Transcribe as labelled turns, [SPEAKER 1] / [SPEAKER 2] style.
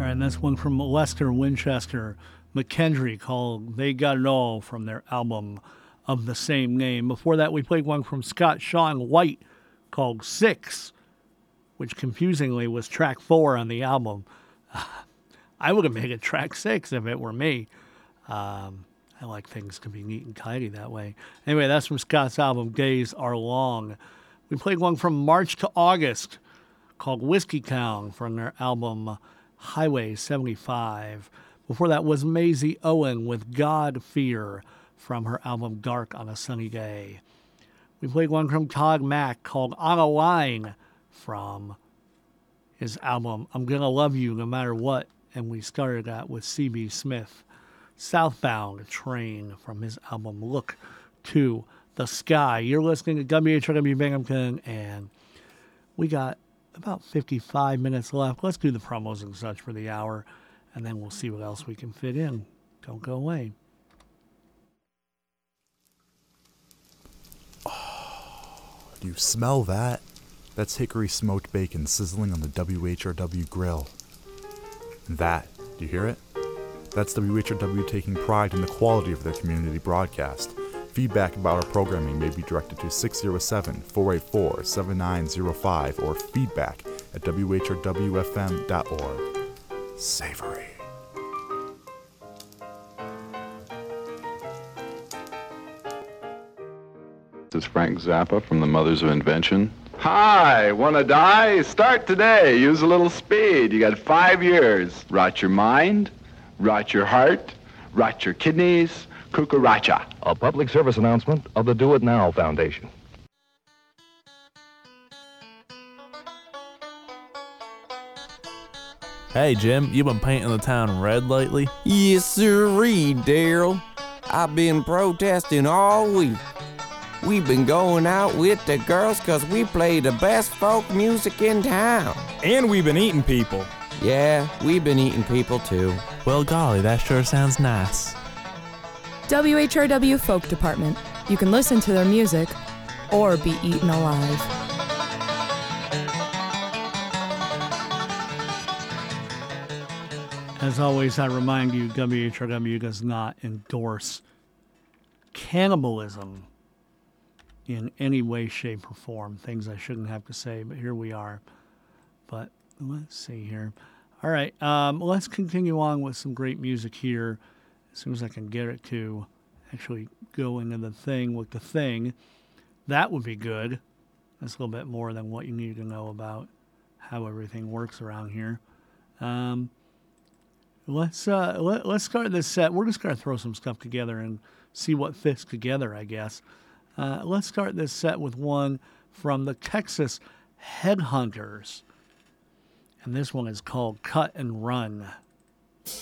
[SPEAKER 1] right, and this one from Lester Winchester McKendry called They Got It All from their album of the same name. Before that, we played one from Scott Sean White called Six, which confusingly was track 4 on the album. I would have made it track 6 if it were me. I like things to be neat and tidy that way. Anyway, that's from Scott's album, Days Are Long. We played one from March to August called Whiskey Town from their album Highway 75. Before that was Maisie Owen with God Fear from her album Dark on a Sunny Day. We played one from Todd Mack called On a Line from his album I'm Gonna Love You No Matter What. And we started that with C.B. Smith, Southbound Train from his album Look to the Sky. You're listening to WHRW Binghamton, and we got about 55 minutes left. Let's do the promos and such for the hour, and then we'll see what else we can fit in. Don't go away.
[SPEAKER 2] Do you smell that? That's hickory smoked bacon sizzling on the WHRW grill. And that, do you hear it? That's WHRW taking pride in the quality of their community broadcast. Feedback about our programming may be directed to 607-484-7905 or feedback at whrwfm.org. Savory.
[SPEAKER 3] This is Frank Zappa from the Mothers of Invention. Hi, wanna die? Start today. Use a little speed. You got 5 years. Rot your mind, rot your heart, rot your kidneys, cucaracha.
[SPEAKER 4] A public service announcement of the Do It Now Foundation.
[SPEAKER 5] Hey, Jim, you been painting the town red lately?
[SPEAKER 6] Yes, sirree, Daryl. I've been protesting all week. We've been going out with the girls 'cause we play the best folk music in town.
[SPEAKER 7] And we've been eating people.
[SPEAKER 6] Yeah, we've been eating people too.
[SPEAKER 5] Well, golly, that sure sounds nice.
[SPEAKER 8] WHRW Folk Department. You can listen to their music or be eaten alive.
[SPEAKER 1] As always, I remind you, WHRW does not endorse cannibalism in any way, shape, or form. Things I shouldn't have to say, but here we are. But let's see here. All right, let's continue on with some great music here. As soon as I can get it to actually go into the thing with the thing, that would be good. That's a little bit more than what you need to know about how everything works around here. Let's start this set. We're just going to throw some stuff together and see what fits together, I guess. Let's start this set with one from the Texas Headhunters. And this one is called Cut and Run.